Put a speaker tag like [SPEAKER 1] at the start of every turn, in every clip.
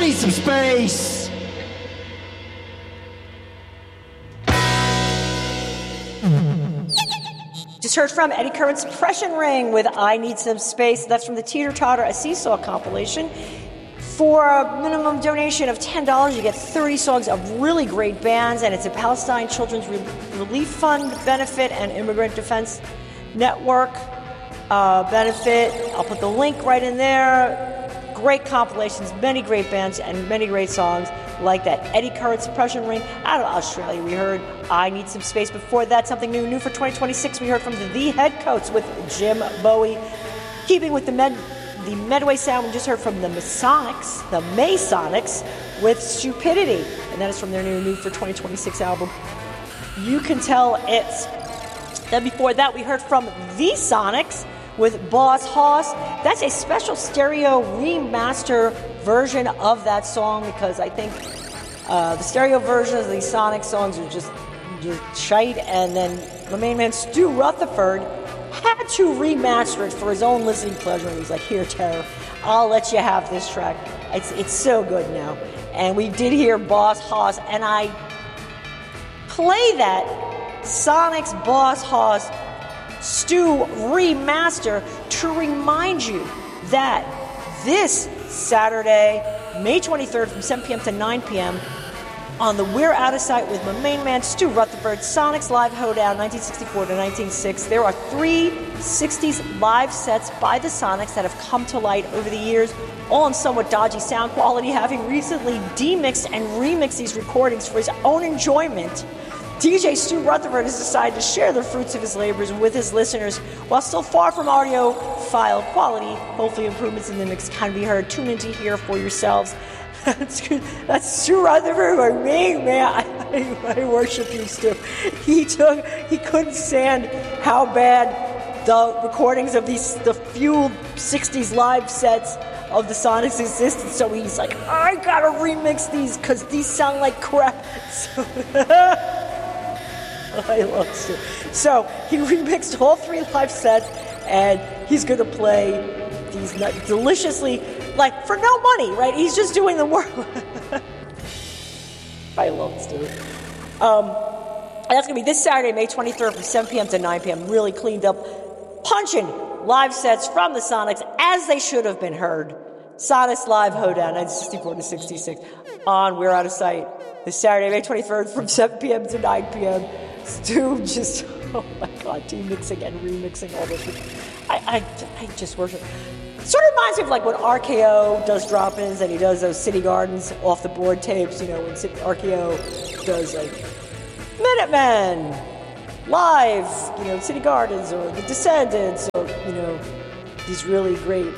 [SPEAKER 1] need some space.
[SPEAKER 2] Just heard from Eddie Curran's Suppression Ring with I Need Some Space. That's from the Teeter Totter, a Seesaw compilation. For a minimum donation of $10, you get 30 songs of really great bands, and it's a Palestine Children's Relief Fund benefit and Immigrant Defense Network benefit. I'll put the link right in there. Great compilations, many great bands, and many great songs like that. Eddie Curran's Suppression Ring out of Australia. We heard I Need Some Space. Before that, something new for 2026. We heard from the Headcoats with Jim Bowie. Keeping with the Medway sound, we just heard from the Masonics with Stupidity. And that is from their new for 2026 album, You Can Tell It's. Then before that, we heard from the Sonics with Boss Hoss. That's a special stereo remaster version of that song because I think the stereo versions of these Sonic songs are just shite. And then my main man Stu Rutherford had to remaster it for his own listening pleasure. He was like, here, Terror, I'll let you have this track. It's so good now. And we did hear Boss Hoss, and I play that Sonic's Boss Hoss Stu remaster to remind you that this Saturday, May 23rd from 7 p.m. to 9 p.m. on the We're Out of Sight with my main man Stu Rutherford, Sonics Live Hoedown 1964 to 1906. There are 3 60s live sets by the Sonics that have come to light over the years, all in somewhat dodgy sound quality, having recently demixed and remixed these recordings for his own enjoyment. DJ Stu Rutherford has decided to share the fruits of his labors with his listeners. While still far from audiophile quality, hopefully improvements in the mix can be heard. Tune in to hear for yourselves. That's Stu Rutherford, my main man. I worship you, Stu. He couldn't stand how bad the recordings of the few 60s live sets of the Sonics existed, so he's like, I gotta remix these because these sound like crap. So I love Stu. So he remixed all 3 live sets, and he's going to play these deliciously, like, for no money, right? He's just doing the work. I love Stu. That's going to be this Saturday, May 23rd from 7 p.m. to 9 p.m. Really cleaned up, punching live sets from the Sonics as they should have been heard. Sonics Live Hoedown, 1964 to 66 on We're Out of Sight. This Saturday, May 23rd from 7 p.m. to 9 p.m. Stu just, oh my God, demixing and remixing all this. I just worship. Sort of reminds me of like when RKO does drop-ins and he does those City Gardens off the board tapes, you know, when RKO does like Minutemen live, you know, City Gardens or The Descendants or, you know, these really great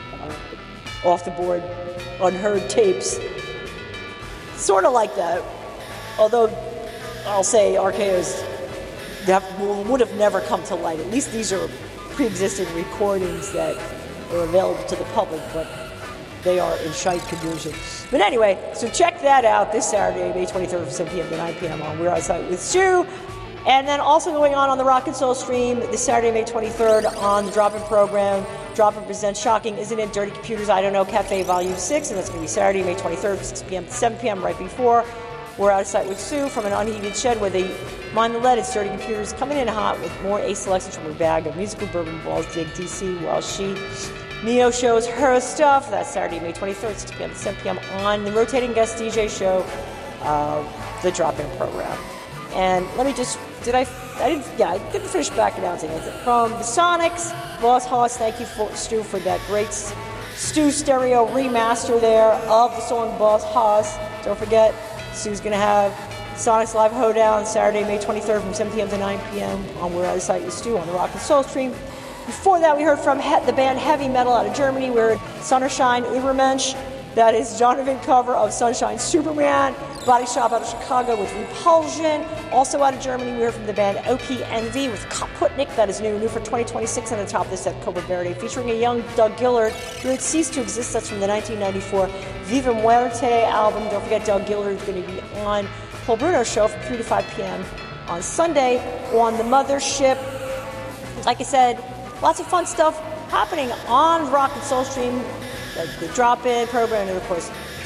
[SPEAKER 2] off the board unheard tapes. Sort of like that. Although I'll say RKO's would have never come to light. At least these are pre-existing recordings that are available to the public, but they are in shite condition. But anyway, so check that out this Saturday, May 23rd from 7 p.m. to 9 p.m. on We're Outside with Stu. And then also going on the Rock and Soul stream this Saturday, May 23rd on the Drop-In program. Drop-In presents Shocking, Isn't It? Dirty Computers, I Don't Know, Cafe Volume 6. And that's going to be Saturday, May 23rd from 6 p.m. to 7 p.m. right before We're Out of Sight with Sue from an unheated shed where they mine the lead. It's Dirty Computers coming in hot with more ace selections from her bag of musical bourbon balls. Dig DC while she Neo shows her stuff. That's Saturday, May 23rd, 6 p.m. to 7 p.m. on the rotating guest DJ show, the Drop-In program. And let me just, I didn't finish back announcing it. From the Sonics, Boss Hoss, thank you, Stu, for that great Stu stereo remaster there of the song Boss Hoss. Don't forget, Stu's going to have Sonics Live Hoedown Saturday, May 23rd from 7 p.m. to 9 p.m. on We're Out of Sight with Stu on the Rock and Soul stream. Before that, we heard from the band Heavy Metal out of Germany. We heard Sonnershine Übermensch. That is Jonathan cover of Sunshine Superman. Body Shop out of Chicago with Repulsion. Also out of Germany, we heard from the band OPNV with Kaputnik. That is new for 2026. On the top of this set, Copa Verde, featuring a young Doug Gillard who had ceased to exist. That's from the 1994 Viva Muerte album. Don't forget, Doug Gillard is going to be on Paul Bruno's show from 3 to 5 p.m. on Sunday on the Mothership. Like I said, lots of fun stuff happening on Rock and Soul Stream, like the Drop-In program, and of course,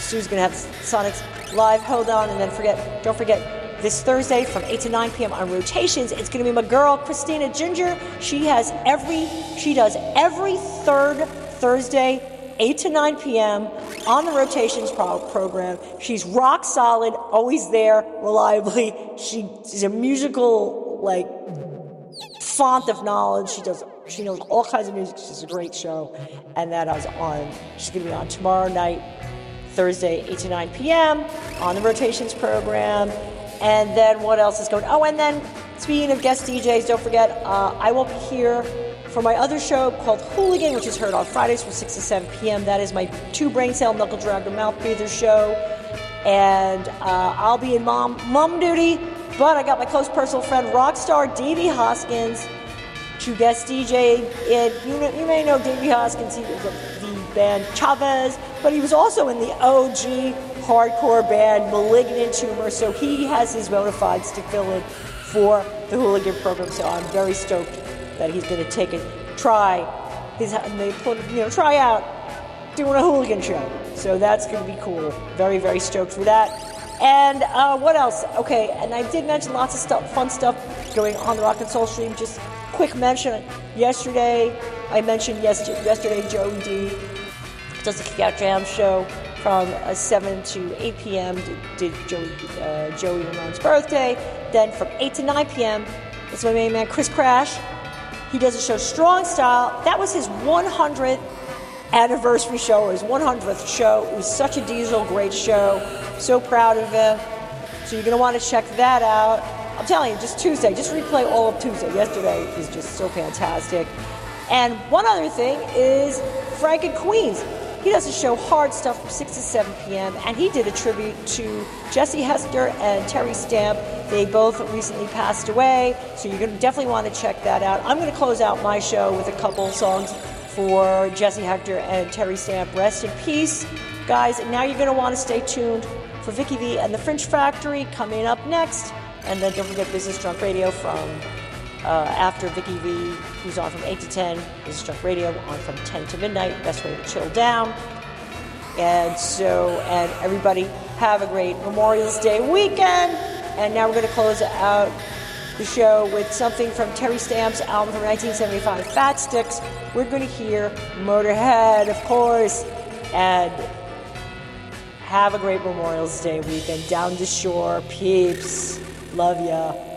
[SPEAKER 2] Stu's going to have Sonics Live Hold On, and then don't forget, this Thursday from 8 to 9 p.m. on Rotations, it's going to be my girl, Christina Ginger. She does every third Thursday, 8 to 9 p.m. on the Rotations program. She's rock solid, always there, reliably. She's a musical, font of knowledge. She knows all kinds of music. She's a great show. And she's going to be on tomorrow night, Thursday, 8 to 9 p.m. on the Rotations program. And then what else is going on? Oh, and then speaking of guest DJs, don't forget, I will be here for my other show called Hooligan, which is heard on Fridays from 6 to 7 p.m. That is my 2 brain cell knuckle dragger mouth breather show. And I'll be in mom duty, but I got my close personal friend, rockstar Davey Hoskins, to guest DJ. You may know Davey Hoskins. He was the band Chavez, but he was also in the OG hardcore band Malignant Tumor, so he has his bona fides to fill in for the Hooligan program. So I'm very stoked that he's going to try out doing a Hooligan show. So that's going to be cool. Very, very stoked for that. And what else? Okay, and I did mention lots of fun stuff going on the Rock and Soul stream. Just quick mention, I mentioned yesterday Joey D does the Kick-Out Jam show from 7 to 8 p.m. did Joey Ramone's birthday. Then from 8 to 9 p.m., it's my main man, Chris Crash. He does a show, Strong Style. That was his 100th anniversary show, or his 100th show. It was such a diesel, great show. So proud of him. So you're going to want to check that out. I'm telling you, just Tuesday. Just replay all of Tuesday. Yesterday was just so fantastic. And one other thing is Frank in Queens. He does a show, Hard Stuff, from 6 to 7 p.m., and he did a tribute to Jesse Hester and Terry Stamp. They both recently passed away, so you're going to definitely want to check that out. I'm going to close out my show with a couple songs for Jesse Hector and Terry Stamp. Rest in peace, guys. And now you're going to want to stay tuned for Vicky V and the Fringe Factory coming up next. And then don't forget Business Drunk Radio from after Vicky V, who's on from 8 to 10. Business Drunk Radio on from 10 to midnight. Best way to chill down. And everybody have a great Memorial Day weekend. And now we're going to close out the show with something from Terry Stamp's album from 1975, Fat Sticks. We're going to hear Motorhead, of course. And have a great Memorial Day weekend. Down the shore, peeps. Love ya.